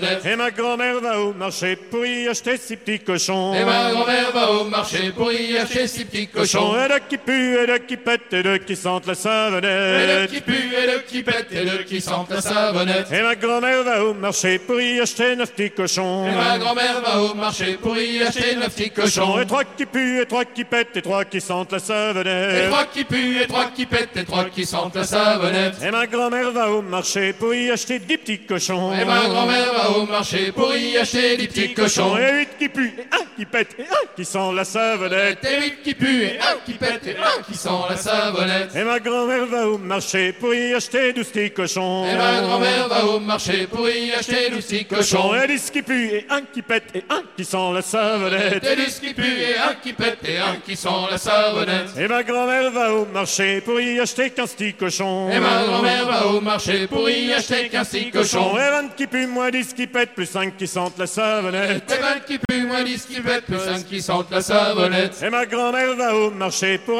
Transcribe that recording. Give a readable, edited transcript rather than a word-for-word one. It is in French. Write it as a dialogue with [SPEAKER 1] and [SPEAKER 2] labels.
[SPEAKER 1] Et ma grand-mère va au marché pour y acheter ses petits cochons.
[SPEAKER 2] Et ma grand-mère va au marché pour y acheter ses petits cochons.
[SPEAKER 1] Et deux qui puent, et deux qui pètent, et deux qui sentent la
[SPEAKER 2] Et deux
[SPEAKER 1] savonnette.
[SPEAKER 2] qui puent, et deux qui pètent, et deux qui sentent la savonnette.
[SPEAKER 1] Et ma grand-mère va au marché pour y acheter 9 petits cochons.
[SPEAKER 2] Et ma grand-mère va au marché pour y acheter 9 petits cochons.
[SPEAKER 1] Et 3 qui puent, et 3 qui pètent, et 3 qui sentent la
[SPEAKER 2] Et
[SPEAKER 1] savonnette.
[SPEAKER 2] 3 qui puent, et 3 qui pètent, et 3 qui sentent la savonnette.
[SPEAKER 1] Et ma grand-mère va au marché pour y acheter 10 petits cochons.
[SPEAKER 2] Et ma grand-mère va au marché pour y acheter des petits cochons.
[SPEAKER 1] Et 8 qui puent, et 1 qui pète, et 1 qui sent la savonnette.
[SPEAKER 2] Et 8 qui puent, et 1 qui pète, et 1 qui sent la savonnette.
[SPEAKER 1] Et ma grand-mère va au marché pour y acheter 12 petits cochons.
[SPEAKER 2] Et ma grand-mère va au marché pour y acheter 12 petits cochons.
[SPEAKER 1] Et 10 qui puent, et 1 qui pète, et 1 qui sent la savonnette.
[SPEAKER 2] Et 10 qui puent, et 1 qui pète, et 1 qui sent la savonnette.
[SPEAKER 1] Et ma grand-mère va au marché pour y acheter 15 petits cochons.
[SPEAKER 2] Et ma grand-mère va au marché pour y acheter 15 petits cochons.
[SPEAKER 1] Et 20 qui puent, moins 10 qui pètent, plus 5 qui sentent la savonnette.
[SPEAKER 2] Et 20 qui puent, moins 10 qui pètent, plus 5 qui sentent la savonnette.
[SPEAKER 1] Et ma grand-mère va au marché pour